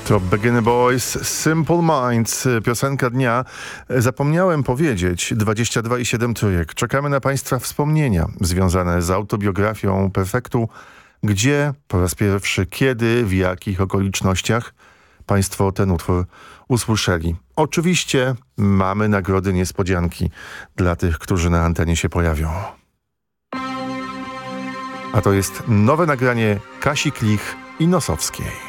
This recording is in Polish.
To Beginner Boys, Simple Minds, piosenka dnia. Zapomniałem powiedzieć, 22,7 trójek. Czekamy na Państwa wspomnienia związane z autobiografią Perfektu. Gdzie, po raz pierwszy, kiedy, w jakich okolicznościach Państwo ten utwór usłyszeli. Oczywiście mamy nagrody niespodzianki dla tych, którzy na antenie się pojawią. A to jest nowe nagranie Kasi Klich i Nosowskiej.